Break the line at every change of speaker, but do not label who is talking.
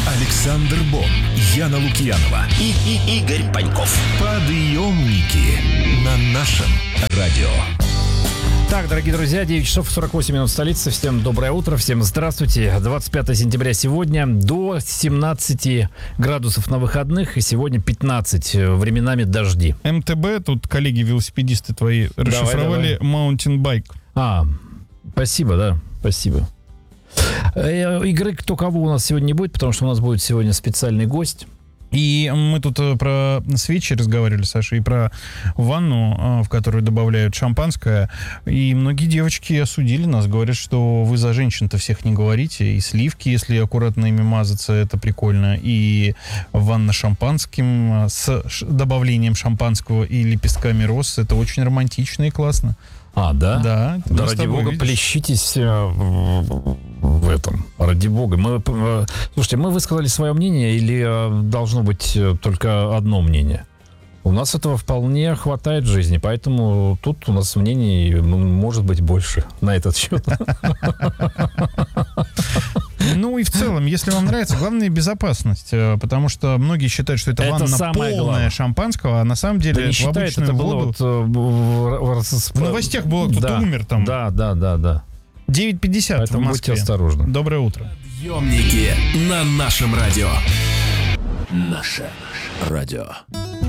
Александр Бон, Яна Лукьянова и Игорь Паньков. Подъемники на нашем радио.
Так, дорогие друзья, 9 часов 48 минут в столице. Всем доброе утро, всем здравствуйте. 25 сентября сегодня, до 17 градусов на выходных, и сегодня 15, временами дожди.
МТБ, тут коллеги-велосипедисты твои расшифровали Mountain Bike.
Спасибо, да, спасибо. Игры «Кто кого» у нас сегодня не будет, потому что у нас будет сегодня специальный гость.
И мы тут про свечи разговаривали, Саша, и про ванну, в которую добавляют шампанское. И многие девочки осудили нас, говорят, что вы за женщин-то всех не говорите. И сливки, если аккуратно ими мазаться, это прикольно. И ванна шампанским с добавлением шампанского и лепестками роз, это очень романтично и классно.
Да?
Да.
Да, ради бога, видишь? Плещитесь в этом. Ради бога. Слушайте, мы высказали свое мнение или должно быть только одно мнение? У нас этого вполне хватает в жизни, поэтому тут у нас мнений может быть больше на этот счет.
Ну и в целом, если вам нравится, главное безопасность, потому что многие считают, что это ванна полная шампанского, а на самом деле
в обычную воду...
В новостях было, кто-то умер там.
Да.
9:50 в Москве.
Будьте осторожны.
Доброе утро.
Подъемники на нашем радио. Наше радио.